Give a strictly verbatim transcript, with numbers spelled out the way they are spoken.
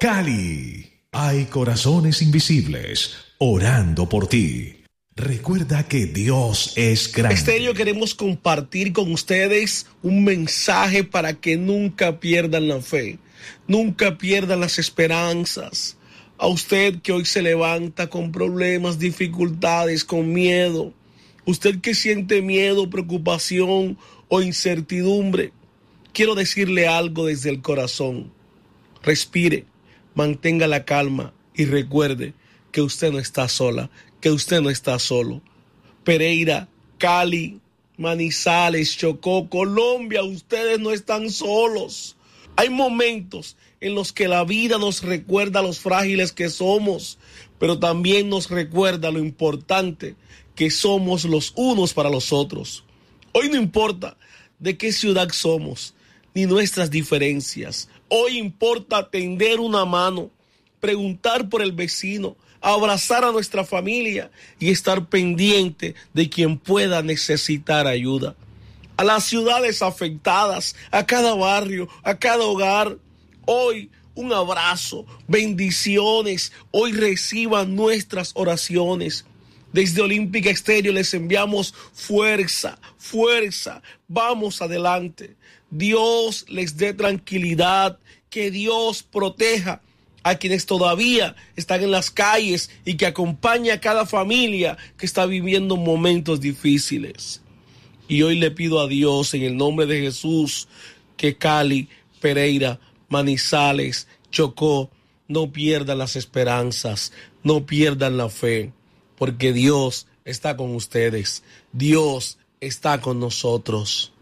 Cali. Hay corazones invisibles orando por ti. Recuerda que Dios es grande. Estéreo, queremos compartir con ustedes un mensaje para que nunca pierdan la fe, nunca pierdan las esperanzas. A usted que hoy se levanta con problemas, dificultades, con miedo, usted que siente miedo, preocupación o incertidumbre, quiero decirle algo desde el corazón. Respire, mantenga la calma y recuerde que usted no está sola, que usted no está solo. Pereira, Cali, Manizales, Chocó, Colombia, ustedes no están solos. Hay momentos en los que la vida nos recuerda los frágiles que somos, pero también nos recuerda lo importante que somos los unos para los otros. Hoy no importa de qué ciudad somos, ni nuestras diferencias. Hoy importa tender una mano, preguntar por el vecino, abrazar a nuestra familia y estar pendiente de quien pueda necesitar ayuda. A las ciudades afectadas, a cada barrio, a cada hogar, hoy un abrazo, bendiciones, hoy reciban nuestras oraciones. Desde Olímpica Estéreo les enviamos fuerza, fuerza, vamos adelante. Dios les dé tranquilidad, que Dios proteja a quienes todavía están en las calles y que acompaña a cada familia que está viviendo momentos difíciles. Y hoy le pido a Dios en el nombre de Jesús que Cali, Pereira, Manizales, Chocó no pierdan las esperanzas, no pierdan la fe, porque Dios está con ustedes, Dios está con nosotros.